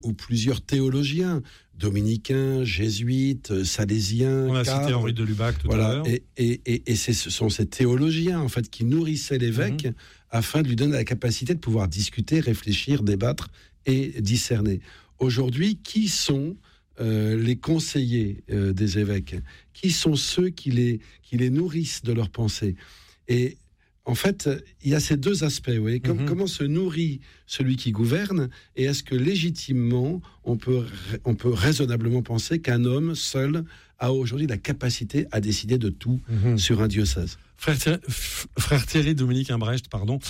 où plusieurs théologiens, dominicains, jésuites, salésiens, on a cité Henri de Lubac tout à l'heure. Et ce sont ces théologiens en fait qui nourrissaient l'évêque afin de lui donner la capacité de pouvoir discuter, réfléchir, débattre et discerner. Aujourd'hui, qui sont les conseillers des évêques? Qui sont ceux qui les nourrissent de leurs pensées? Et en fait, il y a ces deux aspects. Vous voyez, comment se nourrit celui qui gouverne, et est-ce que légitimement on peut raisonnablement penser qu'un homme seul a aujourd'hui la capacité à décider de tout sur un diocèse? Frère Thierry Dominique Imbrecht,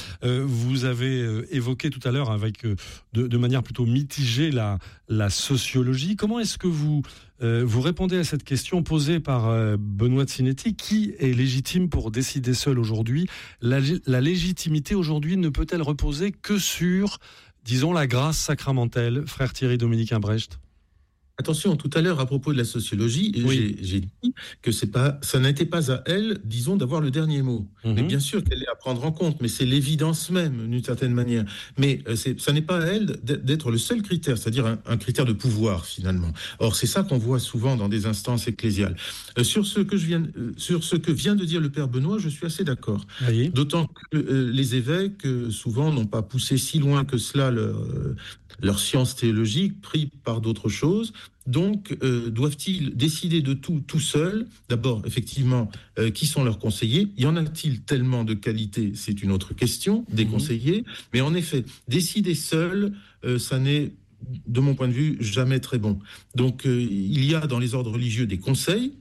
vous avez évoqué tout à l'heure avec de manière plutôt mitigée la sociologie. Comment est-ce que vous répondez à cette question posée par Benoît de Sinetti? Qui est légitime pour décider seul aujourd'hui? La légitimité aujourd'hui ne peut-elle reposer que sur, disons, la grâce sacramentelle, frère Thierry Dominique Imbrecht? Attention, tout à l'heure, à propos de la sociologie, j'ai dit que ça n'était pas à elle, disons, d'avoir le dernier mot. Mais bien sûr qu'elle est à prendre en compte, mais c'est l'évidence même, d'une certaine manière. Mais ça n'est pas à elle d'être le seul critère, c'est-à-dire un critère de pouvoir, finalement. Or, c'est ça qu'on voit souvent dans des instances ecclésiales. Sur ce que vient de dire le Père Benoît, je suis assez d'accord. Oui. D'autant que les évêques, souvent, n'ont pas poussé si loin que cela leur science théologique, pris par d'autres choses. Donc, doivent-ils décider de tout seuls? D'abord, effectivement, qui sont leurs conseillers? Y en a-t-il tellement de qualité? C'est une autre question, des conseillers. Mais en effet, décider seul, ça n'est, de mon point de vue, jamais très bon. Donc, il y a dans les ordres religieux des conseils,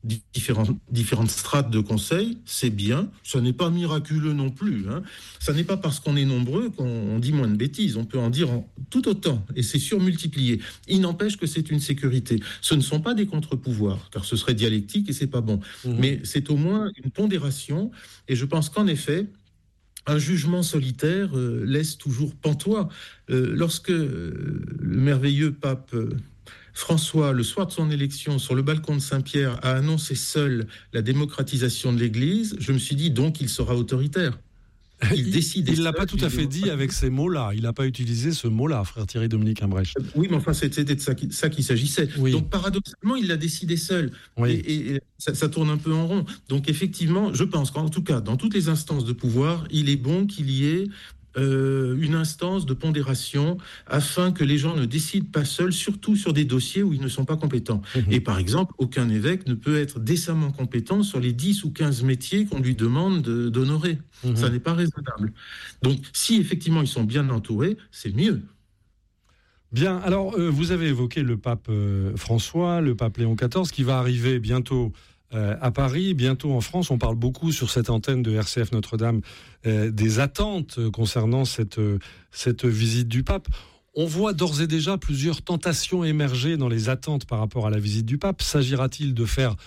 différentes strates de conseils, c'est bien. Ça n'est pas miraculeux non plus. Ça n'est pas parce qu'on est nombreux qu'on dit moins de bêtises. On peut en dire tout autant, et c'est surmultiplié. Il n'empêche que c'est une sécurité. Ce ne sont pas des contre-pouvoirs, car ce serait dialectique et c'est pas bon. Mais c'est au moins une pondération, et je pense qu'en effet, un jugement solitaire laisse toujours pantois. Lorsque le merveilleux pape François, le soir de son élection, sur le balcon de Saint-Pierre, a annoncé seul la démocratisation de l'Église, je me suis dit donc il sera autoritaire. Il ne l'a pas tout à fait dit avec ces mots-là. Il n'a pas utilisé ce mot-là, frère Thierry Dominique Imbrecht. Oui, mais enfin, c'était de ça qu'il s'agissait. Oui. Donc, paradoxalement, il l'a décidé seul. Oui. Et ça tourne un peu en rond. Donc, effectivement, je pense qu'en tout cas, dans toutes les instances de pouvoir, il est bon qu'il y ait une instance de pondération afin que les gens ne décident pas seuls, surtout sur des dossiers où ils ne sont pas compétents. Et par exemple, aucun évêque ne peut être décemment compétent sur les 10 ou 15 métiers qu'on lui demande d'honorer. Ça n'est pas raisonnable. Donc, si effectivement ils sont bien entourés, c'est mieux. Bien, alors vous avez évoqué le pape François, le pape Léon XIV, qui va arriver bientôt à Paris, bientôt en France. On parle beaucoup sur cette antenne de RCF Notre-Dame des attentes concernant cette visite du pape. On voit d'ores et déjà plusieurs tentations émerger dans les attentes par rapport à la visite du pape. S'agira-t-il de faire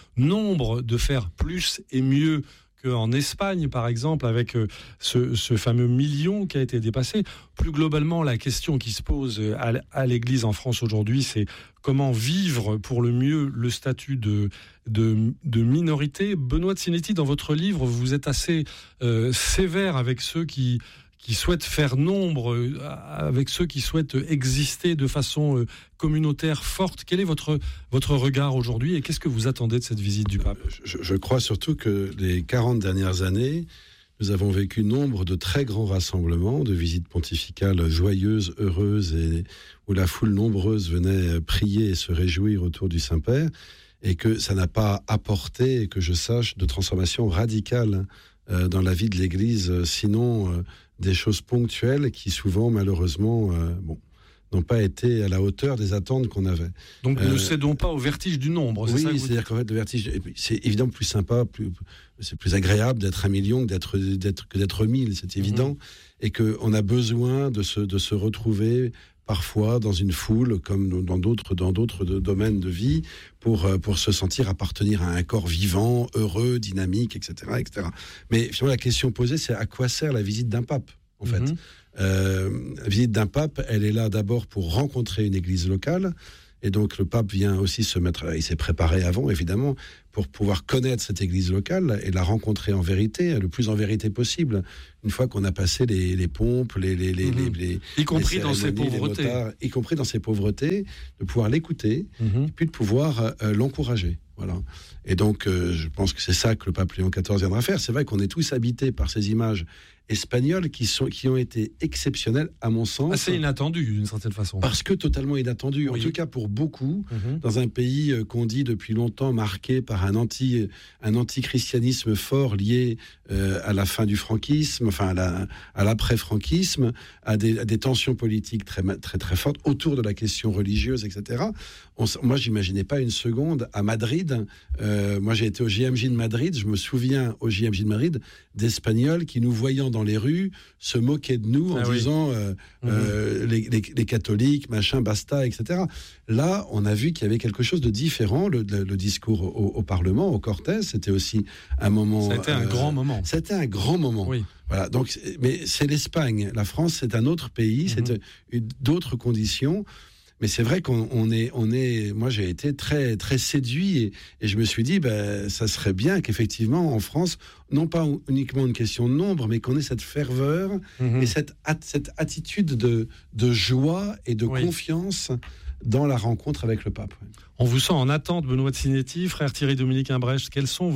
plus et mieux qu'en Espagne, par exemple, avec ce fameux million qui a été dépassé? Plus globalement, la question qui se pose à l'Église en France aujourd'hui, c'est comment vivre pour le mieux le statut de minorité. Benoît de Sinetti, dans votre livre, vous êtes assez sévère avec ceux qui souhaitent faire nombre, avec ceux qui souhaitent exister de façon communautaire forte. Quel est votre regard aujourd'hui et qu'est-ce que vous attendez de cette visite du pape? Je crois surtout que les 40 dernières années, nous avons vécu nombre de très grands rassemblements, de visites pontificales joyeuses, heureuses, et où la foule nombreuse venait prier et se réjouir autour du Saint-Père, et que ça n'a pas apporté, que je sache, de transformation radicale dans la vie de l'Église, sinon des choses ponctuelles qui souvent, malheureusement, n'ont pas été à la hauteur des attentes qu'on avait. Donc ne cédons pas au vertige du nombre, c'est ça? Oui, c'est-à-dire qu'en fait, le vertige, c'est évidemment plus sympa, c'est plus agréable d'être 1 million que d'être 1000, c'est évident, et qu'on a besoin de se retrouver parfois dans une foule, comme dans d'autres domaines de vie, pour se sentir appartenir à un corps vivant, heureux, dynamique, etc., etc. Mais finalement, la question posée, c'est à quoi sert la visite d'un pape, en fait. La visite d'un pape, elle est là d'abord pour rencontrer une église locale, Et donc le pape vient aussi se mettre, il s'est préparé avant évidemment, pour pouvoir connaître cette église locale et la rencontrer en vérité, le plus en vérité possible, une fois qu'on a passé les pompes, y compris dans ses pauvretés. Motards, y compris dans ses pauvretés, de pouvoir l'écouter, et puis de pouvoir l'encourager. Voilà. Et donc, je pense que c'est ça que le pape Léon XIV viendra faire. C'est vrai qu'on est tous habités par ces images espagnoles qui ont été exceptionnelles, à mon sens. Assez inattendues, d'une certaine façon. Parce que totalement inattendues. Oui. En tout cas, pour beaucoup, dans un pays qu'on dit depuis longtemps marqué par un antichristianisme fort lié à la fin du franquisme, enfin à l'après-franquisme, à des tensions politiques très, très, très fortes autour de la question religieuse, etc. Moi, j'imaginais pas une seconde à Madrid. Moi, j'ai été au JMJ de Madrid. Je me souviens au JMJ de Madrid d'Espagnols qui, nous voyant dans les rues, se moquaient de nous en disant les catholiques, machin, basta, etc. Là, on a vu qu'il y avait quelque chose de différent. Le discours au Parlement, au Cortés, c'était aussi un moment. C'était un grand moment. C'était un grand moment. Oui. Voilà. Donc, mais c'est l'Espagne. La France, c'est un autre pays. C'est d'autres conditions. Mais c'est vrai qu'on est. Moi, j'ai été très, très séduit et je me suis dit, ça serait bien qu'effectivement, en France, non pas uniquement une question de nombre, mais qu'on ait cette ferveur et cette attitude de joie et de confiance dans la rencontre avec le pape. On vous sent en attente, Benoît de Sinetti, frère Thierry Dominique Imbrecht. Quelles sont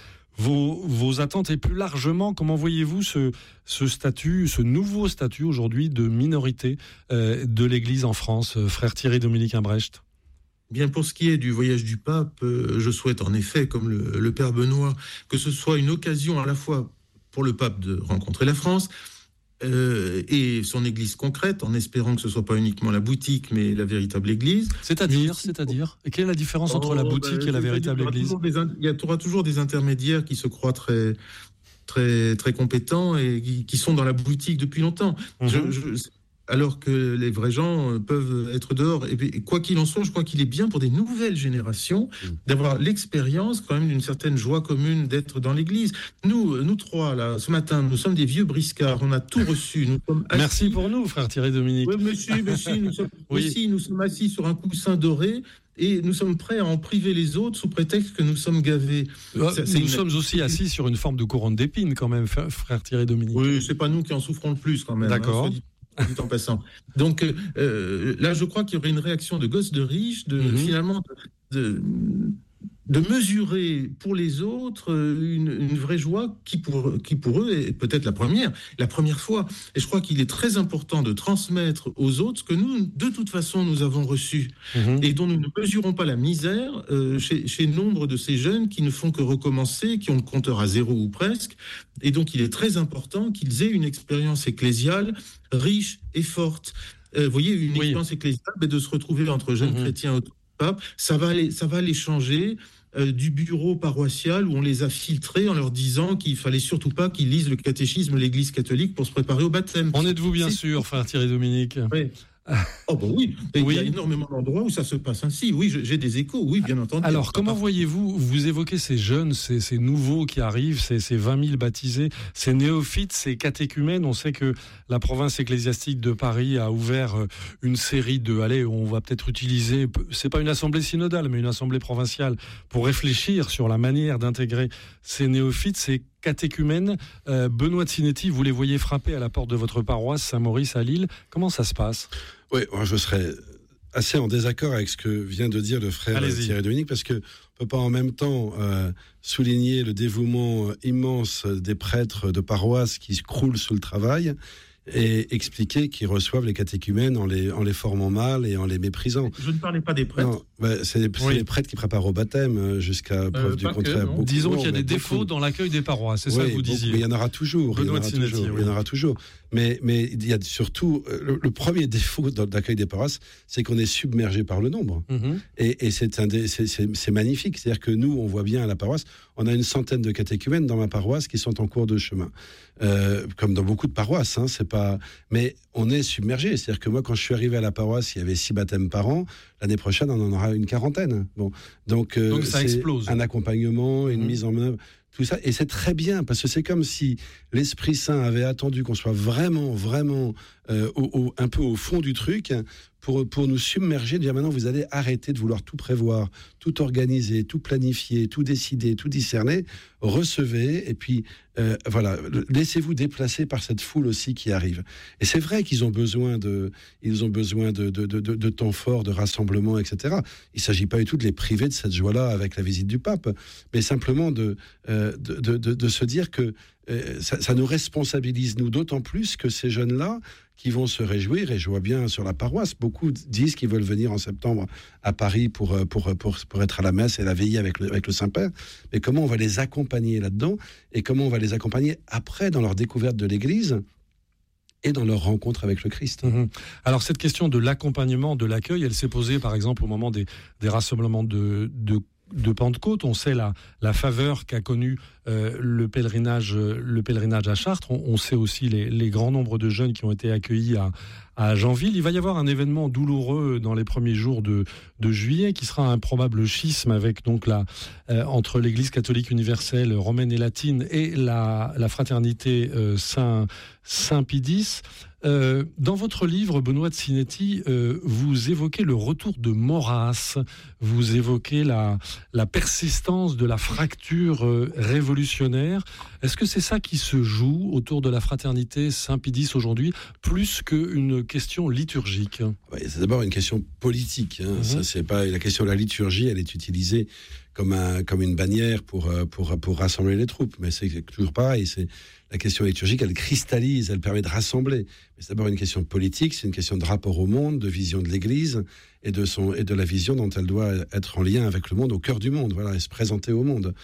vos attentes et plus largement, comment voyez-vous ce statut, ce nouveau statut aujourd'hui de minorité de l'Église en France, frère Thierry Dominique Imbrecht? Bien, pour ce qui est du voyage du pape, je souhaite en effet, comme le père Benoît, que ce soit une occasion à la fois pour le pape de rencontrer la France et son église concrète, en espérant que ce ne soit pas uniquement la boutique, mais la véritable église. C'est-à-dire et quelle est la différence entre la boutique et la véritable église? Il y aura toujours des intermédiaires qui se croient très, très, très compétents et qui sont dans la boutique depuis longtemps. Alors que les vrais gens peuvent être dehors. Et quoi qu'il en soit, je crois qu'il est bien pour des nouvelles générations d'avoir l'expérience quand même d'une certaine joie commune d'être dans l'église. Nous trois, là, ce matin, nous sommes des vieux briscards, on a tout reçu. Nous sommes assis. Merci pour nous, frère Thierry Dominique. Oui, monsieur, nous sommes assis sur un coussin doré. Et nous sommes prêts à en priver les autres sous prétexte que nous sommes gavés. Nous sommes aussi assis sur une forme de couronne d'épines quand même, frère Thierry Dominique. Oui, c'est pas nous qui en souffrons le plus quand même. D'accord. En passant. Donc là, je crois qu'il y aurait une réaction de gosses de riches, finalement, de mesurer pour les autres une vraie joie qui pour eux est peut-être la première fois. Et je crois qu'il est très important de transmettre aux autres ce que nous, de toute façon, nous avons reçu et dont nous ne mesurons pas la misère chez nombre de ces jeunes qui ne font que recommencer, qui ont le compteur à zéro ou presque. Et donc, il est très important qu'ils aient une expérience ecclésiale riche et forte. Vous voyez, une expérience ecclésiale, de se retrouver entre jeunes chrétiens autour du pape, ça va les changer du bureau paroissial où on les a filtrés en leur disant qu'il fallait surtout pas qu'ils lisent le catéchisme de l'Église catholique pour se préparer au baptême. En êtes-vous bien sûr, frère Thierry Dominique? Oui. Oh ben oui, il y a énormément d'endroits où ça se passe ainsi. Oui, j'ai des échos, oui, bien entendu. Alors, comment voyez-vous, vous évoquez ces jeunes, ces nouveaux qui arrivent, ces 20 000 baptisés, ces néophytes, ces catéchumènes. On sait que la province ecclésiastique de Paris a ouvert une série on va peut-être utiliser, c'est pas une assemblée synodale, mais une assemblée provinciale pour réfléchir sur la manière d'intégrer ces néophytes, ces catéchumènes. Benoît de Sinetti, vous les voyez frapper à la porte de votre paroisse Saint-Maurice à Lille. Comment ça se passe? Oui, moi je serais assez en désaccord avec ce que vient de dire le frère Thierry Dominique, parce qu'on ne peut pas en même temps souligner le dévouement immense des prêtres de paroisse qui se croulent sous le travail et expliquer qu'ils reçoivent les catéchumènes en les formant mal et en les méprisant. Je ne parlais pas des prêtres. Non, c'est les prêtres qui préparent au baptême, jusqu'à preuve du contraire. Disons qu'il y a des défauts dans l'accueil des paroisses, c'est ça que vous disiez. Mais il y en aura toujours. Il y en aura toujours. Mais il y a surtout le premier défaut dans l'accueil des paroisses, c'est qu'on est submergé par le nombre. Et c'est magnifique. C'est-à-dire que nous, on voit bien à la paroisse, on a 100 de catéchumènes dans ma paroisse qui sont en cours de chemin. Comme dans beaucoup de paroisses, c'est pas. Mais on est submergé. C'est-à-dire que moi, quand je suis arrivé à la paroisse, il y avait 6 baptêmes par an. L'année prochaine, on en aura une 40. Bon, donc ça explose. Un accompagnement, une mise en œuvre. Tout ça, et c'est très bien, parce que c'est comme si l'Esprit Saint avait attendu qu'on soit vraiment, vraiment un peu au fond du truc, pour nous submerger, dire maintenant vous allez arrêter de vouloir tout prévoir, tout organiser, tout planifier, tout décider, tout discerner, recevez, et puis voilà, laissez-vous déplacer par cette foule aussi qui arrive. Et c'est vrai qu'ils ont besoin de temps forts, de rassemblements, etc. Il ne s'agit pas du tout de les priver de cette joie-là avec la visite du pape, mais simplement de se dire que ça nous responsabilise, nous, d'autant plus que ces jeunes-là qui vont se réjouir, et je vois bien sur la paroisse, beaucoup disent qu'ils veulent venir en septembre à Paris pour être à la messe et la veiller avec le Saint-Père, mais comment on va les accompagner là-dedans, et comment on va les accompagner après dans leur découverte de l'Église et dans leur rencontre avec le Christ. Alors cette question de l'accompagnement, de l'accueil, elle s'est posée par exemple au moment des rassemblements de Pentecôte. On sait la faveur qu'a connue le pèlerinage à Chartres. On sait aussi les grands nombres de jeunes qui ont été accueillis à Janville. Il va y avoir un événement douloureux dans les premiers jours de juillet qui sera un probable schisme avec donc entre l'Église catholique universelle romaine et latine et la fraternité Saint-Pie X. Dans votre livre, Benoît de Sinetti, vous évoquez le retour de Maurras, vous évoquez la persistance de la fracture révolutionnaire. Est-ce que c'est ça qui se joue autour de la fraternité Saint-Pie X aujourd'hui, plus qu'une question liturgique ? Oui, c'est d'abord une question politique. Ça, c'est pas la question de la liturgie, elle est utilisée comme une bannière pour rassembler les troupes. Mais c'est toujours pareil, c'est la question liturgique, elle cristallise, elle permet de rassembler. Mais c'est d'abord une question politique, c'est une question de rapport au monde, de vision de l'Église et de la vision dont elle doit être en lien avec le monde, au cœur du monde, voilà, et se présenter au monde.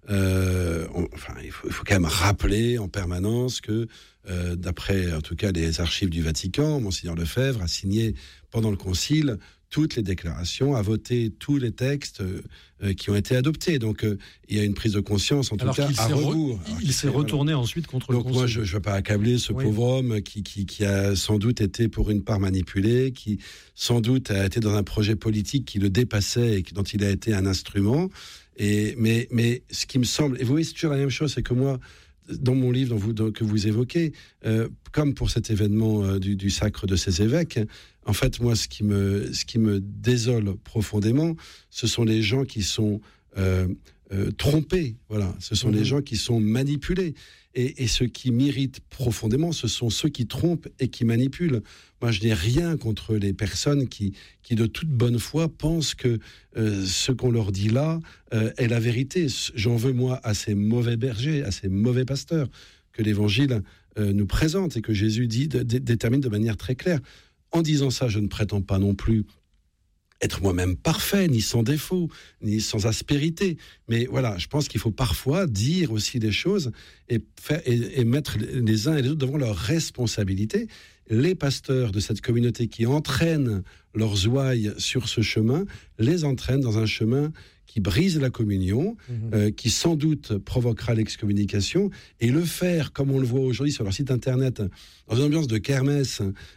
Il faut quand même rappeler en permanence que, d'après en tout cas les archives du Vatican, Monseigneur Lefebvre a signé pendant le Concile toutes les déclarations, a voté tous les textes qui ont été adoptés. Donc il y a une prise de conscience, en tout cas, à rebours. Il s'est retourné ensuite contre le Concile. Donc moi, je ne vais pas accabler ce pauvre homme qui a sans doute été pour une part manipulé, qui sans doute a été dans un projet politique qui le dépassait et dont il a été un instrument. Mais ce qui me semble, et vous voyez, c'est toujours la même chose, c'est que moi, dans mon livre que vous évoquez, comme pour cet événement du sacre de ces évêques, en fait, moi, ce qui me désole profondément, ce sont les gens qui sont trompés. Voilà, ce sont les gens qui sont manipulés. Et ce qui m'irrite profondément, ce sont ceux qui trompent et qui manipulent. Moi, je n'ai rien contre les personnes qui de toute bonne foi, pensent que ce qu'on leur dit là est la vérité. J'en veux, moi, à ces mauvais bergers, à ces mauvais pasteurs que l'Évangile nous présente et que Jésus détermine de manière très claire. En disant ça, je ne prétends pas non plus être moi-même parfait, ni sans défaut, ni sans aspérité. Mais voilà, je pense qu'il faut parfois dire aussi des choses et mettre les uns et les autres devant leurs responsabilités. Les pasteurs de cette communauté qui entraînent leurs ouailles sur ce chemin, les entraînent dans un chemin qui brise la communion, qui sans doute provoquera l'excommunication, et le faire, comme on le voit aujourd'hui sur leur site internet, dans une ambiance de kermesse,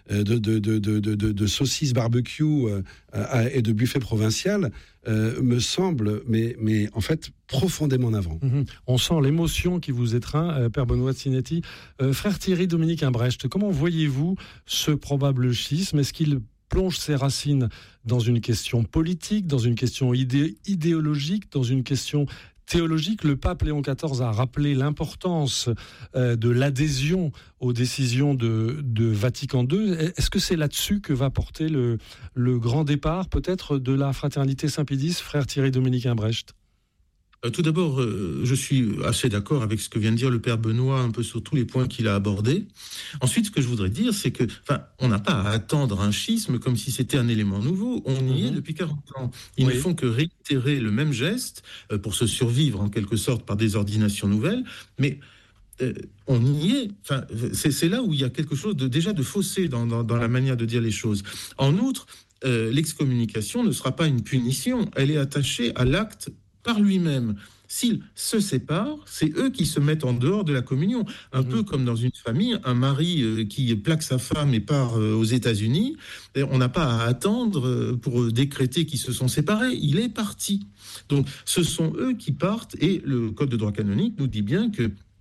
de saucisses barbecue et de buffet provincial, me semble, mais en fait, profondément navrant. On sent l'émotion qui vous étreint, Père Benoît de Sinetti. Frère Thierry Dominique Imbrecht, comment voyez-vous ce probable schisme ? Est-ce qu'il plonge ses racines dans une question politique, dans une question idéologique, dans une question théologique? Le pape Léon XIV a rappelé l'importance de l'adhésion aux décisions de Vatican II. Est-ce que c'est là-dessus que va porter le grand départ, peut-être, de la fraternité Saint-Pie X, frère Thierry Dominique Imbrecht? Tout d'abord, je suis assez d'accord avec ce que vient de dire le Père Benoît, un peu sur tous les points qu'il a abordés. Ensuite, ce que je voudrais dire, c'est que, on n'a pas à attendre un schisme comme si c'était un élément nouveau. On y est depuis 40 ans. Ils ne font que réitérer le même geste pour se survivre, en quelque sorte, par des ordinations nouvelles. Mais on y est. C'est là où il y a quelque chose déjà de faussé dans la manière de dire les choses. En outre, l'excommunication ne sera pas une punition. Elle est attachée à l'acte par lui-même. S'ils se séparent, c'est eux qui se mettent en dehors de la communion. Un peu comme dans une famille, un mari qui plaque sa femme et part aux États-Unis, on n'a pas à attendre pour décréter qu'ils se sont séparés. Il est parti. Donc, ce sont eux qui partent, et le Code de droit canonique nous dit bien que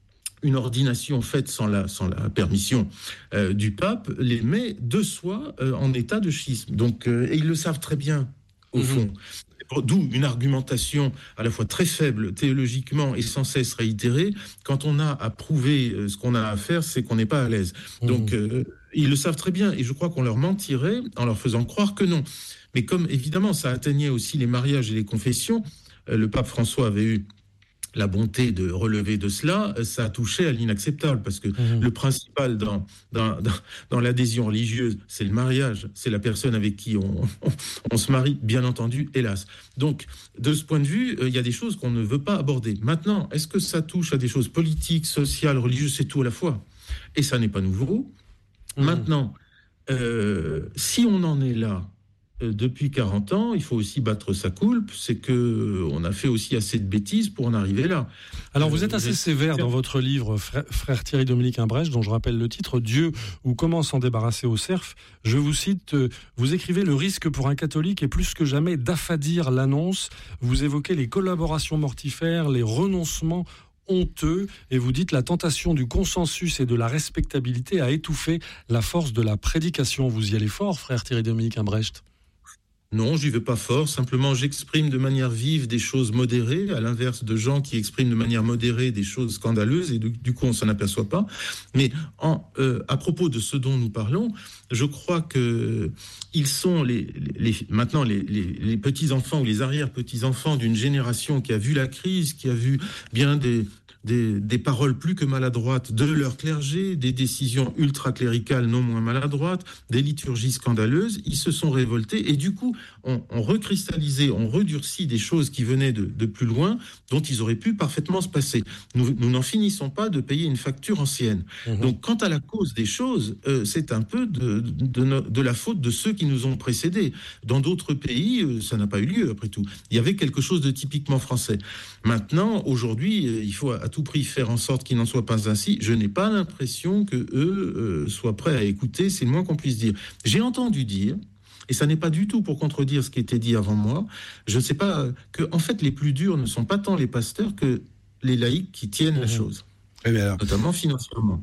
une ordination faite sans la permission du pape les met de soi en état de schisme. Donc, et ils le savent très bien, au fond. D'où une argumentation à la fois très faible théologiquement et sans cesse réitérée. Quand on a à prouver ce qu'on a à faire, c'est qu'on n'est pas à l'aise. Donc, ils le savent très bien, et je crois qu'on leur mentirait en leur faisant croire que non. Mais comme, évidemment, ça atteignait aussi les mariages et les confessions, le pape François avait eu la bonté de relever de cela, ça a touché à l'inacceptable, parce que le principal dans l'adhésion religieuse, c'est le mariage, c'est la personne avec qui on se marie, bien entendu, hélas. Donc, de ce point de vue, il y a des choses qu'on ne veut pas aborder. Maintenant, est-ce que ça touche à des choses politiques, sociales, religieuses? C'est tout à la fois. Et ça n'est pas nouveau. Maintenant, si on en est là, depuis 40 ans, il faut aussi battre sa coulpe, c'est qu'on a fait aussi assez de bêtises pour en arriver là. Alors vous êtes assez sévère dans votre livre, frère Thierry-Dominique Imbrecht, dont je rappelle le titre, Dieu ou comment s'en débarrasser au cerf. Je vous cite, vous écrivez: le risque pour un catholique est plus que jamais d'affadir l'annonce. Vous évoquez les collaborations mortifères, les renoncements honteux, et vous dites: la tentation du consensus et de la respectabilité a étouffé la force de la prédication. Vous y allez fort, frère Thierry-Dominique Imbrecht? Non, j'y vais pas fort. Simplement, j'exprime de manière vive des choses modérées, à l'inverse de gens qui expriment de manière modérée des choses scandaleuses, et du coup, on s'en aperçoit pas. Mais à propos de ce dont nous parlons, je crois que ils sont maintenant les petits-enfants ou les arrière-petits-enfants d'une génération qui a vu la crise, qui a vu bien des paroles plus que maladroites de leur clergé, des décisions ultra-cléricales non moins maladroites, des liturgies scandaleuses. Ils se sont révoltés, et du coup, on recristallisé, on redurci des choses qui venaient de plus loin, dont ils auraient pu parfaitement se passer. Nous n'en finissons pas de payer une facture ancienne. Donc, quant à la cause des choses, c'est un peu de la faute de ceux qui nous ont précédés. Dans d'autres pays, ça n'a pas eu lieu, après tout. Il y avait quelque chose de typiquement français. Maintenant, aujourd'hui, il faut à tout prix faire en sorte qu'il n'en soit pas ainsi. Je n'ai pas l'impression que eux soient prêts à écouter, c'est le moins qu'on puisse dire. J'ai entendu dire, et ça n'est pas du tout pour contredire ce qui était dit avant moi, je ne sais pas, que en fait les plus durs ne sont pas tant les pasteurs que les laïcs qui tiennent la chose, alors, notamment financièrement.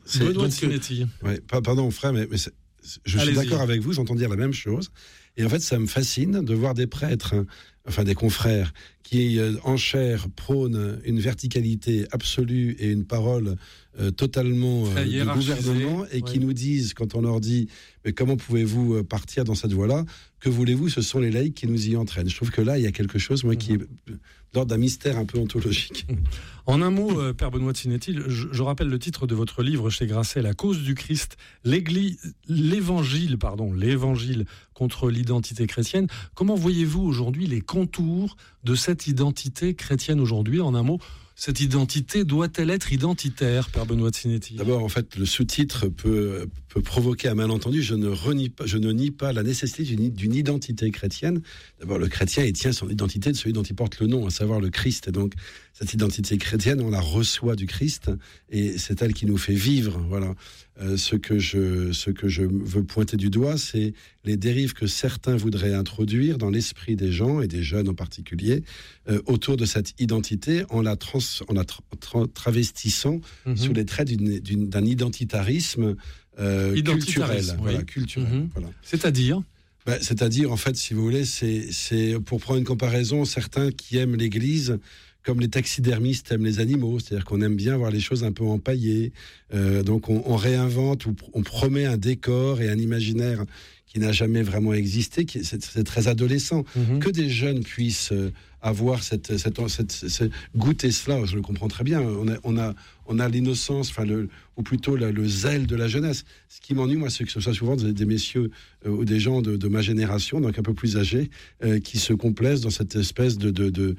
Pardon frère, mais je suis d'accord avec vous, j'entends dire la même chose. Et en fait, ça me fascine de voir des prêtres, enfin des confrères, qui en chair prônent une verticalité absolue et une parole totalement du gouvernement, et qui nous disent, quand on leur dit « mais comment pouvez-vous partir dans cette voie-là » que voulez-vous, ce sont les laïcs qui nous y entraînent. Je trouve que là, il y a quelque chose, moi, qui est l'ordre d'un mystère un peu ontologique. En un mot, Père Benoît de Sinéty, je rappelle le titre de votre livre chez Grasset, La cause du Christ, l'évangile contre l'identité chrétienne. Comment voyez-vous aujourd'hui les contours de cette identité chrétienne aujourd'hui? En un mot, cette identité doit-elle être identitaire, Père Benoît de Sinéty? D'abord, en fait, le sous-titre peut provoquer un malentendu. Je ne nie pas la nécessité d'une identité chrétienne. D'abord, le chrétien, il tient son identité de celui dont il porte le nom, à savoir le Christ. Et donc, cette identité chrétienne, on la reçoit du Christ, et c'est elle qui nous fait vivre. Voilà. Ce que je veux pointer du doigt, c'est les dérives que certains voudraient introduire dans l'esprit des gens, et des jeunes en particulier, autour de cette identité, en la travestissant sous les traits d'un identitarisme culturel. Voilà, culturel. Voilà. C'est-à-dire, en fait, si vous voulez, c'est pour prendre une comparaison, certains qui aiment l'Église comme les taxidermistes aiment les animaux, c'est-à-dire qu'on aime bien voir les choses un peu empaillées, donc on réinvente, ou on promet un décor et un imaginaire qui n'a jamais vraiment existé, c'est très adolescent. Que des jeunes puissent avoir goûter cela, je le comprends très bien. On a l'innocence, ou plutôt le zèle de la jeunesse. Ce qui m'ennuie, moi, c'est que ce soit souvent des messieurs ou des gens de ma génération, donc un peu plus âgés, qui se complaisent dans cette espèce de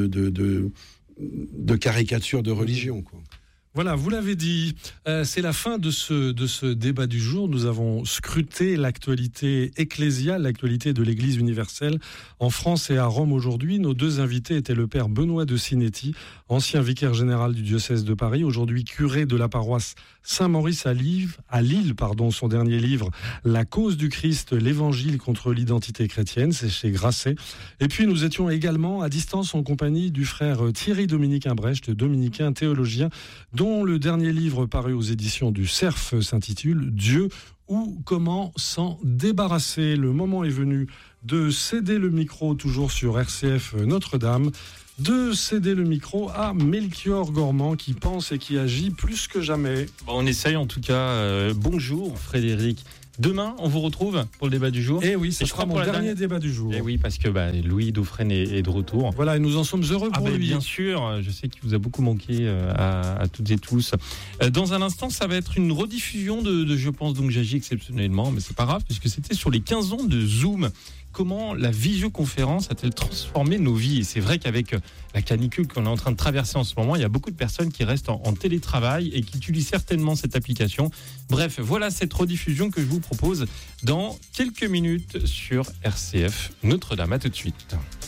caricature de religion, quoi. Voilà, vous l'avez dit, c'est la fin de ce débat du jour. Nous avons scruté l'actualité ecclésiale, l'actualité de l'Église universelle en France et à Rome aujourd'hui. Nos deux invités étaient le père Benoît de Sinéty, ancien vicaire général du diocèse de Paris, aujourd'hui curé de la paroisse Saint-Maurice à Lille, son dernier livre, La cause du Christ, l'évangile contre l'identité chrétienne, c'est chez Grasset. Et puis nous étions également à distance en compagnie du frère Thierry-Dominique Imbrecht, dominicain, théologien, dont le dernier livre paru aux éditions du Cerf s'intitule « Dieu ou comment s'en débarrasser ». Le moment est venu de céder le micro, toujours sur RCF Notre-Dame, de céder le micro à Melchior Gormand qui pense et qui agit plus que jamais. Bon, on essaye en tout cas. Bonjour Frédéric. Demain, on vous retrouve pour le débat du jour. Et oui, ce sera mon dernier débat du jour. Et oui, parce que Louis Dauphren est de retour. Voilà, et nous en sommes heureux pour lui. Bien sûr, je sais qu'il vous a beaucoup manqué à toutes et tous. Dans un instant, ça va être une rediffusion de Je pense donc j'agis exceptionnellement, mais c'est pas grave, puisque c'était sur les 15 ans de Zoom. Comment la visioconférence a-t-elle transformé nos vies ? Et c'est vrai qu'avec la canicule qu'on est en train de traverser en ce moment, il y a beaucoup de personnes qui restent en télétravail et qui utilisent certainement cette application. Bref, voilà cette rediffusion que je vous propose dans quelques minutes sur RCF Notre-Dame. À tout de suite.